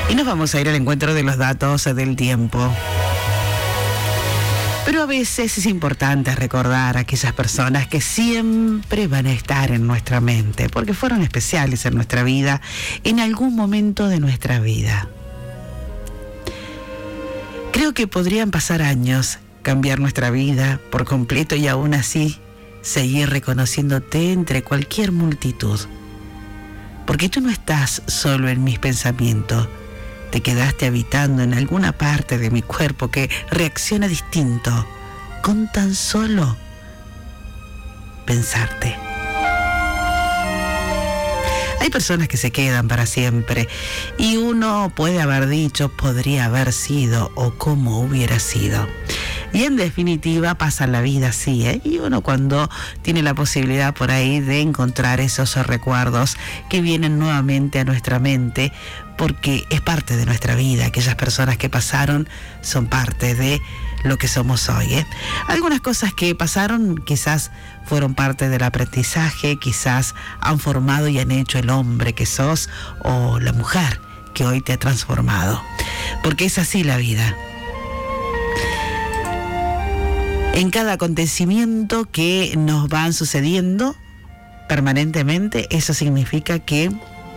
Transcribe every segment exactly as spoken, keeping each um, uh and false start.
Y nos vamos a ir al encuentro de los datos del tiempo. Pero a veces es importante recordar a aquellas personas que siempre van a estar en nuestra mente, porque fueron especiales en nuestra vida, en algún momento de nuestra vida. Creo que podrían pasar años, cambiar nuestra vida por completo y aún así seguir reconociéndote entre cualquier multitud. Porque tú no estás solo en mis pensamientos. Te quedaste habitando en alguna parte de mi cuerpo que reacciona distinto con tan solo pensarte. Hay personas que se quedan para siempre y uno puede haber dicho podría haber sido o cómo hubiera sido. Y en definitiva pasa la vida así, ¿eh? Y uno cuando tiene la posibilidad por ahí de encontrar esos recuerdos que vienen nuevamente a nuestra mente, porque es parte de nuestra vida, aquellas personas que pasaron son parte de lo que somos hoy, ¿eh? Algunas cosas que pasaron quizás fueron parte del aprendizaje, quizás han formado y han hecho el hombre que sos o la mujer que hoy te ha transformado, porque es así la vida. En cada acontecimiento que nos van sucediendo permanentemente, eso significa que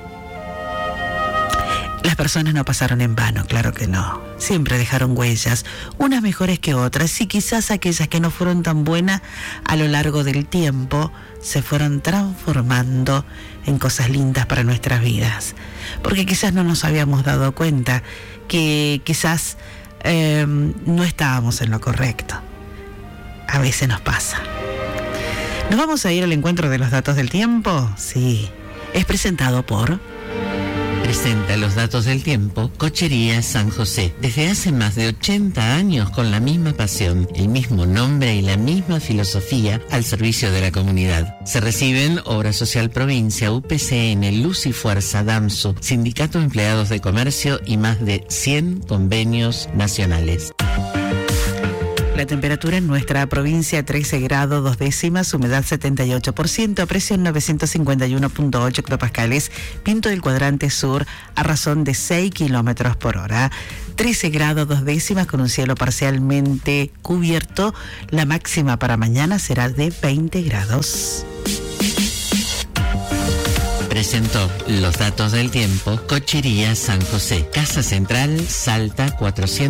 las personas no pasaron en vano, claro que no. Siempre dejaron huellas, unas mejores que otras, y quizás aquellas que no fueron tan buenas a lo largo del tiempo se fueron transformando en cosas lindas para nuestras vidas. Porque quizás no nos habíamos dado cuenta que quizás eh, no estábamos en lo correcto. A veces nos pasa. ¿Nos vamos a ir al encuentro de los datos del tiempo? Sí. Es presentado por... Presenta los datos del tiempo Cochería San José. Desde hace más de ochenta años con la misma pasión, el mismo nombre y la misma filosofía al servicio de la comunidad. Se reciben Obra Social Provincia, U P C N, Luz y Fuerza, DAMSO, Sindicato de Empleados de Comercio y más de cien convenios nacionales. La temperatura en nuestra provincia trece grados dos décimas, humedad setenta y ocho por ciento, presión novecientos cincuenta y uno punto ocho hectopascales, viento del cuadrante sur a razón de seis kilómetros por hora. trece grados dos décimas con un cielo parcialmente cubierto. La máxima para mañana será de veinte grados. Presentó los datos del tiempo Cochería San José, Casa Central, Salta cuatrocientos.